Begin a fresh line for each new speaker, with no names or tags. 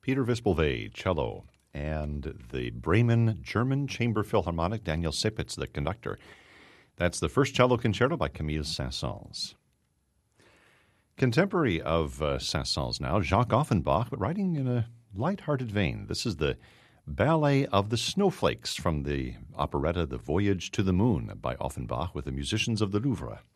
Peter Wispelwey, cello, and the Bremen German Chamber Philharmonic, Daniel Sipitz, the conductor. That's the first cello concerto by Camille Saint-Saëns. Contemporary of Saint-Saëns now, Jacques Offenbach, but writing in a light-hearted vein. This is the Ballet of the Snowflakes from the operetta The Voyage to the Moon by Offenbach with the musicians of the Louvre.